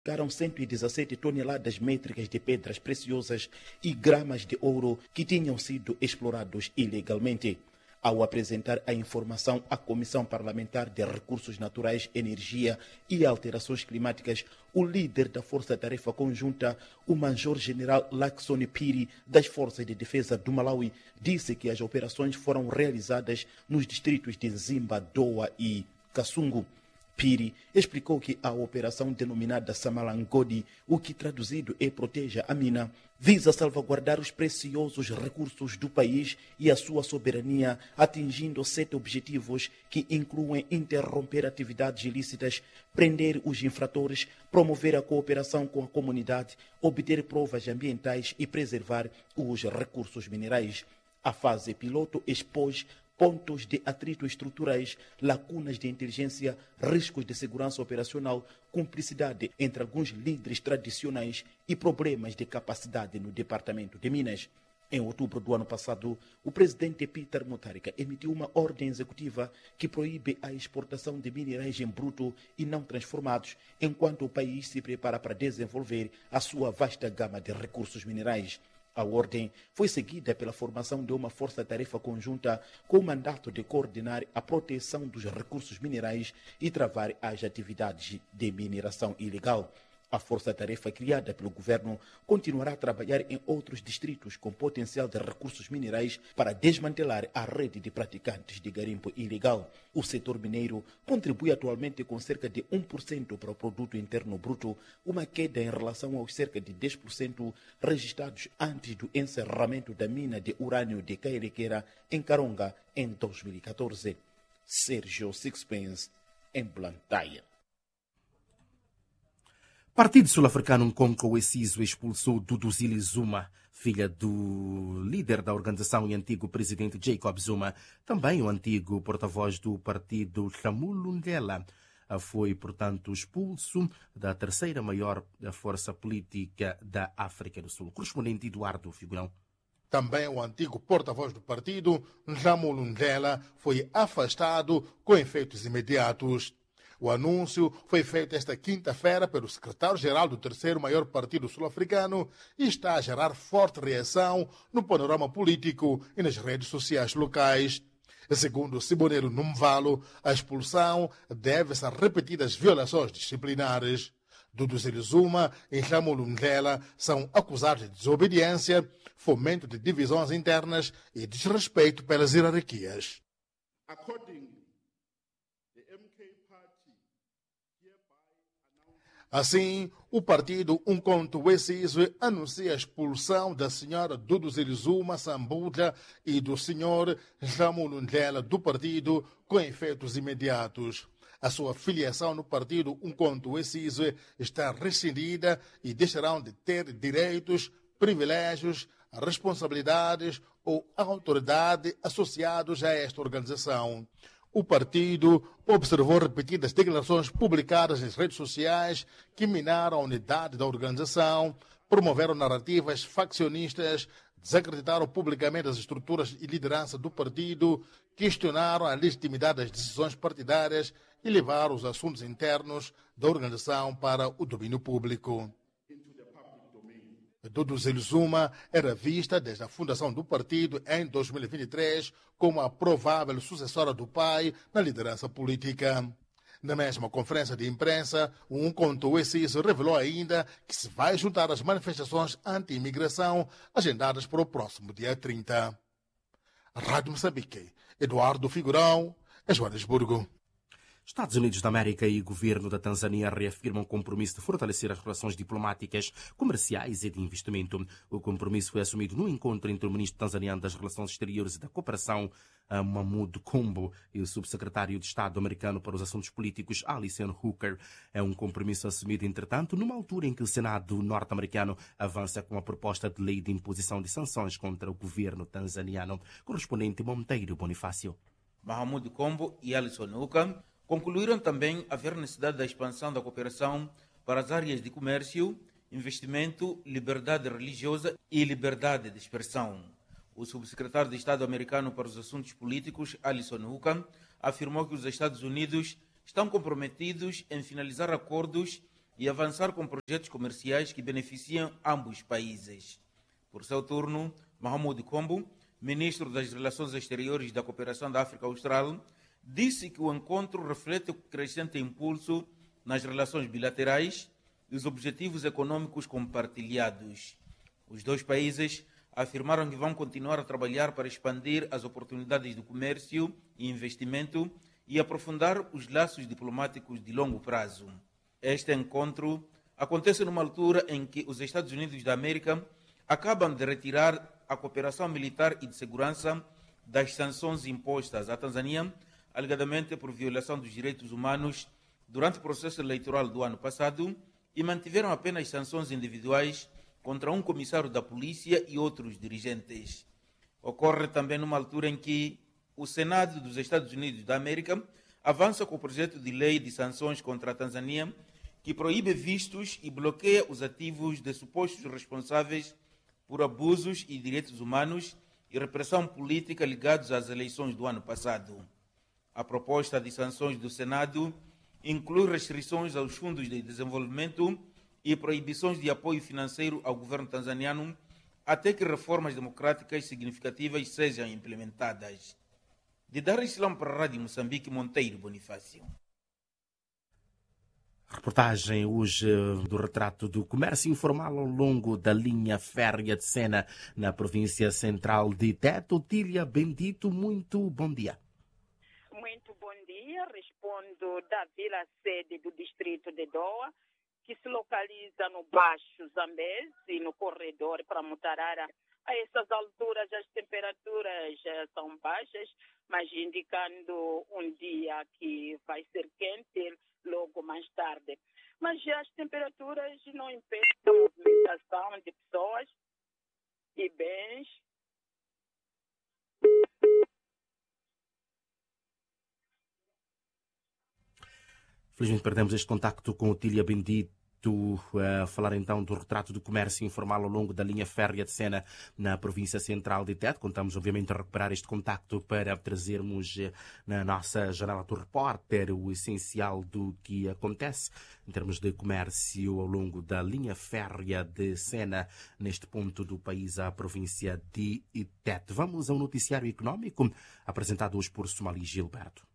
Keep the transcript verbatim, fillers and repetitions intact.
Ficaram cento e dezassete toneladas métricas de pedras preciosas e gramas de ouro que tinham sido explorados ilegalmente. Ao apresentar a informação à Comissão Parlamentar de Recursos Naturais, Energia e Alterações Climáticas, o líder da Força Tarefa Conjunta, o Major-General Laksoni Phiri, das Forças de Defesa do Malawi, disse que as operações foram realizadas nos distritos de Zimba, Doa e Kasungu. Phiri explicou que a operação denominada Samalangodi, o que traduzido é Proteja a Mina, visa salvaguardar os preciosos recursos do país e a sua soberania, atingindo sete objetivos que incluem interromper atividades ilícitas, prender os infratores, promover a cooperação com a comunidade, obter provas ambientais e preservar os recursos minerais. A fase piloto expôs pontos de atrito estruturais, lacunas de inteligência, riscos de segurança operacional, cumplicidade entre alguns líderes tradicionais e problemas de capacidade no Departamento de Minas. Em outubro do ano passado, o presidente Peter Mutharika emitiu uma ordem executiva que proíbe a exportação de minerais em bruto e não transformados, enquanto o país se prepara para desenvolver a sua vasta gama de recursos minerais. A ordem foi seguida pela formação de uma força-tarefa conjunta com o mandato de coordenar a proteção dos recursos minerais e travar as atividades de mineração ilegal. A força-tarefa criada pelo governo continuará a trabalhar em outros distritos com potencial de recursos minerais para desmantelar a rede de praticantes de garimpo ilegal. O setor mineiro contribui atualmente com cerca de um por cento para o produto interno bruto, uma queda em relação aos cerca de dez por cento registrados antes do encerramento da mina de urânio de Kaelequera em Karonga em dois mil e catorze. Sérgio Sixpence, em Blantyre. Partido sul-africano Nkonko Wesizwe expulsou Duduzile Zuma, filha do líder da organização e antigo presidente Jacob Zuma. Também o antigo porta-voz do partido Hlamulu Ndlela foi, portanto, expulso da terceira maior força política da África do Sul. Correspondente Eduardo Figurão. Também o antigo porta-voz do partido, Hlamulu Ndlela, foi afastado com efeitos imediatos. O anúncio foi feito esta quinta-feira pelo secretário-geral do terceiro maior partido sul-africano e está a gerar forte reação no panorama político e nas redes sociais locais. Segundo Sibonelo Numvalo, a expulsão deve-se a repetidas violações disciplinares. Duduzile Zuma e Hlamulu Ndlela são acusados de desobediência, fomento de divisões internas e desrespeito pelas hierarquias. Assim, o partido Umkhonto Wesizwe anuncia a expulsão da senhora Duduzile Zuma Sambudla e do senhor Hlamulu Ndlela do partido com efeitos imediatos. A sua filiação no partido Umkhonto Wesizwe está rescindida e deixarão de ter direitos, privilégios, responsabilidades ou autoridade associados a esta organização. O partido observou repetidas declarações publicadas nas redes sociais que minaram a unidade da organização, promoveram narrativas faccionistas, desacreditaram publicamente as estruturas e liderança do partido, questionaram a legitimidade das decisões partidárias e levaram os assuntos internos da organização para o domínio público. Duduzile Zuma era vista desde a fundação do partido em dois mil e vinte e três como a provável sucessora do pai na liderança política. Na mesma conferência de imprensa, o Umkhonto Wesizwe revelou ainda que se vai juntar às manifestações anti-imigração agendadas para o próximo dia trinta. Rádio Moçambique, Eduardo Figurão, em Joanesburgo. Estados Unidos da América e governo da Tanzânia reafirmam o compromisso de fortalecer as relações diplomáticas, comerciais e de investimento. O compromisso foi assumido no encontro entre o ministro tanzaniano das Relações Exteriores e da Cooperação, Mahmoud Kombo, e o subsecretário de Estado americano para os Assuntos Políticos, Alison Hooker. É um compromisso assumido, entretanto, numa altura em que o Senado norte-americano avança com a proposta de lei de imposição de sanções contra o governo tanzaniano. Correspondente Monteiro Bonifácio. Mahmoud Kombo e Alison Hooker concluíram também haver necessidade da expansão da cooperação para as áreas de comércio, investimento, liberdade religiosa e liberdade de expressão. O subsecretário de Estado americano para os Assuntos Políticos, Alison Hooker, afirmou que os Estados Unidos estão comprometidos em finalizar acordos e avançar com projetos comerciais que beneficiam ambos os países. Por seu turno, Mahamoud Kombo, ministro das Relações Exteriores e da Cooperação da África Austral, disse que o encontro reflete o crescente impulso nas relações bilaterais e os objetivos econômicos compartilhados. Os dois países afirmaram que vão continuar a trabalhar para expandir as oportunidades de comércio e investimento e aprofundar os laços diplomáticos de longo prazo. Este encontro acontece numa altura em que os Estados Unidos da América acabam de retirar a cooperação militar e de segurança das sanções impostas à Tanzânia, alegadamente por violação dos direitos humanos durante o processo eleitoral do ano passado, e mantiveram apenas sanções individuais contra um comissário da polícia e outros dirigentes. Ocorre também numa altura em que o Senado dos Estados Unidos da América avança com o projeto de lei de sanções contra a Tanzânia, que proíbe vistos e bloqueia os ativos de supostos responsáveis por abusos e direitos humanos e repressão política ligados às eleições do ano passado. A proposta de sanções do Senado inclui restrições aos fundos de desenvolvimento e proibições de apoio financeiro ao governo tanzaniano até que reformas democráticas significativas sejam implementadas. De Dar es Salaam para a Rádio Moçambique, Monteiro Bonifácio. Reportagem hoje do retrato do comércio informal ao longo da linha férrea de Sena, na província central de Tete. Otília Bendito, muito bom dia. Muito bom dia. Respondo da vila sede do distrito de Doa, que se localiza no Baixo Zambeze, no corredor para Mutarara. A essas alturas as temperaturas são baixas, mas indicando um dia que vai ser quente logo mais tarde. Mas as temperaturas não impedem a movimentação de pessoas e bens. Felizmente perdemos este contacto com Otília Bendito. A falar então do retrato do comércio informal ao longo da linha férrea de Sena na província central de Tete. Contamos obviamente a recuperar este contacto para trazermos na nossa janela do repórter o essencial do que acontece em termos de comércio ao longo da linha férrea de Sena neste ponto do país, a província de Tete. Vamos ao noticiário económico apresentado hoje por Somali Gilberto.